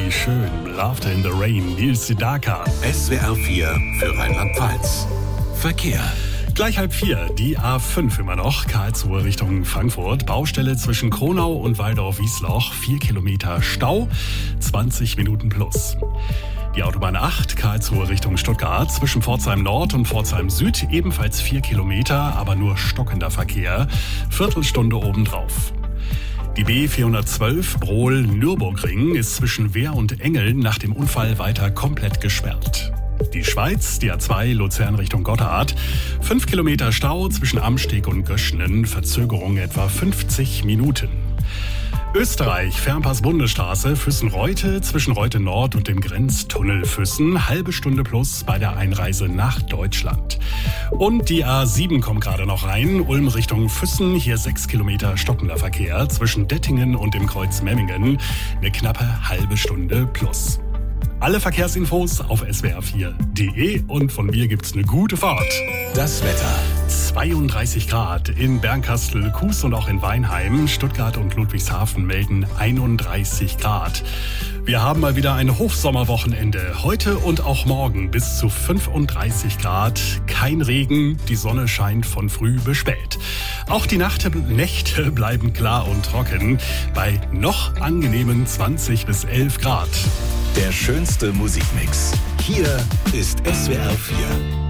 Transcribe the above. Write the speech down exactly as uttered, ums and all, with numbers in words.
wie schön. Laughter in the Rain, Nils Sedaka. S W R vier für Rheinland-Pfalz. Verkehr. Gleich halb vier, die A fünf immer noch, Karlsruhe Richtung Frankfurt. Baustelle zwischen Kronau und Waldorf-Wiesloch, vier Kilometer Stau, zwanzig Minuten plus. Die Autobahn acht, Karlsruhe Richtung Stuttgart, zwischen Pforzheim Nord und Pforzheim Süd, ebenfalls vier Kilometer, aber nur stockender Verkehr, Viertelstunde obendrauf. Die B vierhundertzwölf Brohl-Nürburgring ist zwischen Wehr und Engeln nach dem Unfall weiter komplett gesperrt. Die Schweiz, die A zwei Luzern Richtung Gotthard, fünf Kilometer Stau zwischen Amsteg und Göschenen, Verzögerung etwa fünfzig Minuten. Österreich, Fernpass-Bundesstraße, Füssen-Reute, zwischen Reute Nord und dem Grenztunnel Füssen, halbe Stunde plus bei der Einreise nach Deutschland. Und die A sieben kommt gerade noch rein, Ulm Richtung Füssen, hier sechs Kilometer stockender Verkehr, zwischen Dettingen und dem Kreuz Memmingen, eine knappe halbe Stunde plus. Alle Verkehrsinfos auf S W R vier punkt de und von mir gibt's eine gute Fahrt. Das Wetter. zweiunddreißig Grad in Bernkastel, Kues und auch in Weinheim. Stuttgart und Ludwigshafen melden einunddreißig Grad. Wir haben mal wieder ein Hochsommerwochenende. Heute und auch morgen bis zu fünfunddreißig Grad. Kein Regen, die Sonne scheint von früh bis spät. Auch die Nacht, Nächte bleiben klar und trocken bei noch angenehmen zwanzig bis elf Grad. Der schönste Musikmix. Hier ist S W R vier.